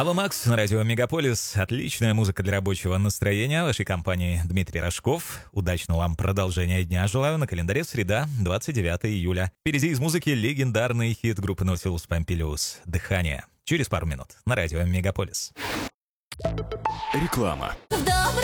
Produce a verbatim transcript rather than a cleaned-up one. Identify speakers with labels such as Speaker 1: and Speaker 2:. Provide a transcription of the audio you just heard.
Speaker 1: Ава Макс на радио Мегаполис. Отличная музыка для рабочего настроения. Вашей компании Дмитрий Рожков. Удачного вам продолжения дня желаю. На календаре среда, двадцать девятое июля. Впереди из музыки легендарный хит группы Nautilus Pompilius «Дыхание». Через пару минут на радио Мегаполис.
Speaker 2: Реклама.